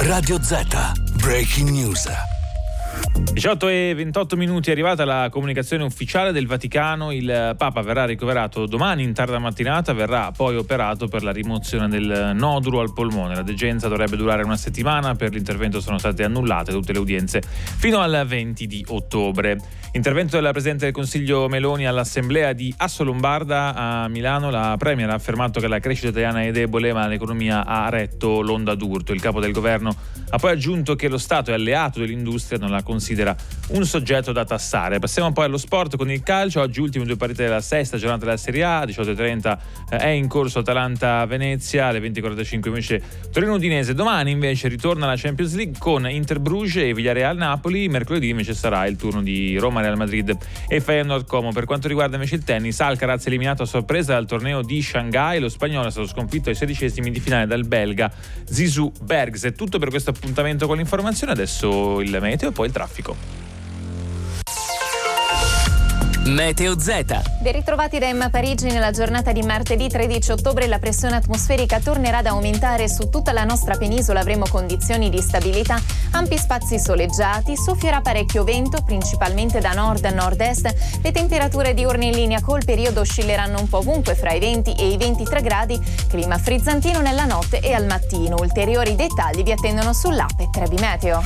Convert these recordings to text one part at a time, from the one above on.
Radio Z, Breaking News. 18:28 è arrivata la comunicazione ufficiale del Vaticano. Il Papa verrà ricoverato domani in tarda mattinata, verrà poi operato per la rimozione del nodulo al polmone. La degenza dovrebbe durare una settimana, per l'intervento sono state annullate tutte le udienze fino al 20 di ottobre. Intervento della Presidente del Consiglio Meloni all'Assemblea di Assolombarda a Milano. La Premier ha affermato che la crescita italiana è debole, ma l'economia ha retto l'onda d'urto. Il capo del governo ha poi aggiunto che lo Stato è alleato dell'industria, non la considera un soggetto da tassare. Passiamo poi allo sport con il calcio. Oggi ultime due partite della sesta giornata della Serie A. 18:30 è in corso Atalanta-Venezia, alle 20:45 invece Torino-Udinese. Domani invece ritorna la Champions League con Inter-Bruges e Villarreal-Napoli. Mercoledì invece sarà il turno di Roma-Real Madrid e Feyenoord-Como. Per quanto riguarda invece il tennis, Alcaraz eliminato a sorpresa dal torneo di Shanghai. Lo spagnolo è stato sconfitto ai 16esimi di finale dal belga Zizou Bergs. È tutto per questo appuntamento con l'informazione. Adesso il meteo e poi il traffico. Meteo Z. Ben ritrovati da Emma Parigi. Nella giornata di martedì 13 ottobre la pressione atmosferica tornerà ad aumentare su tutta la nostra penisola. Avremo condizioni di stabilità, ampi spazi soleggiati, soffierà parecchio vento, principalmente da nord a nord-est. Le temperature diurne in linea col periodo oscilleranno un po' ovunque fra i 20 e i 23 gradi. Clima frizzantino nella notte e al mattino. Ulteriori dettagli vi attendono sull'app Trebi Meteo.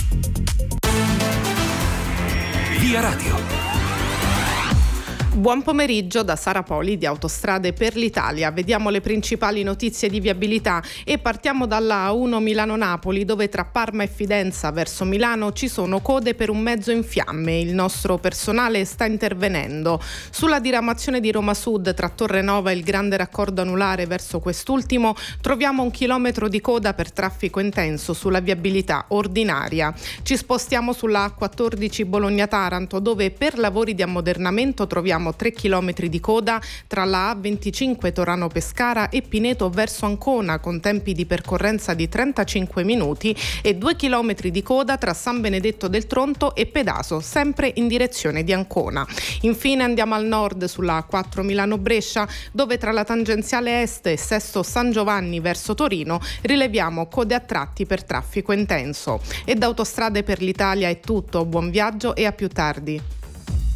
Via Radio. Buon pomeriggio da Sara Poli di Autostrade per l'Italia. Vediamo le principali notizie di viabilità e partiamo dalla A1 Milano-Napoli, dove tra Parma e Fidenza verso Milano ci sono code per un mezzo in fiamme. Il nostro personale sta intervenendo. Sulla diramazione di Roma Sud tra Torrenova e il grande raccordo anulare verso quest'ultimo troviamo 1 chilometro di coda per traffico intenso sulla viabilità ordinaria. Ci spostiamo sulla A14 Bologna-Taranto, dove per lavori di ammodernamento troviamo 3 km di coda tra la A25 Torano-Pescara e Pineto verso Ancona, con tempi di percorrenza di 35 minuti, e 2 km di coda tra San Benedetto del Tronto e Pedaso, sempre in direzione di Ancona. Infine andiamo al nord sulla A4 Milano-Brescia, dove tra la tangenziale est e Sesto San Giovanni verso Torino rileviamo code a tratti per traffico intenso. E da Autostrade per l'Italia è tutto, buon viaggio e a più tardi.